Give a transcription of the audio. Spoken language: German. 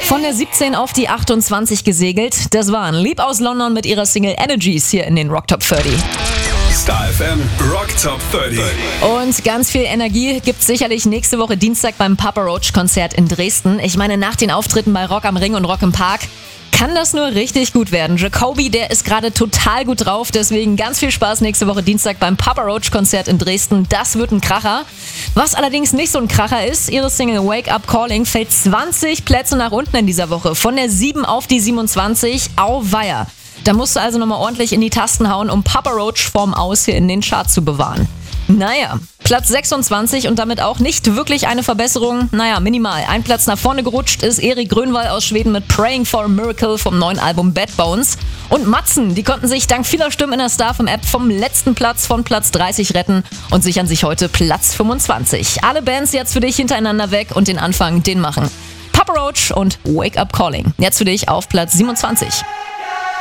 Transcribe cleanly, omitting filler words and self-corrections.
Von der 17 auf die 28 gesegelt. Das waren Lieb aus London mit ihrer Single Energies hier in den Rock Top 30. Star FM Rock Top 30. Und ganz viel Energie gibt's sicherlich nächste Woche Dienstag beim Papa Roach Konzert in Dresden. Ich meine, nach den Auftritten bei Rock am Ring und Rock im Park kann das nur richtig gut werden. Jacoby, der ist gerade total gut drauf, deswegen ganz viel Spaß nächste Woche Dienstag beim Papa Roach Konzert in Dresden. Das wird ein Kracher. Was allerdings nicht so ein Kracher ist, ihre Single Wake Up Calling fällt 20 Plätze nach unten in dieser Woche. Von der 7 auf die 27, auweia. Da musst du also nochmal ordentlich in die Tasten hauen, um Papa Roach Form aus hier in den Chart zu bewahren. Naja, Platz 26 und damit auch nicht wirklich eine Verbesserung. Naja, minimal. Ein Platz nach vorne gerutscht ist Erik Grönwall aus Schweden mit Praying for a Miracle vom neuen Album Bad Bones. Und Matzen, die konnten sich dank vieler Stimmen in der Star FM App vom letzten Platz von Platz 30 retten und sichern sich heute Platz 25. Alle Bands jetzt für dich hintereinander weg und den Anfang, den machen Papa Roach und Wake Up Calling. Jetzt für dich auf Platz 27.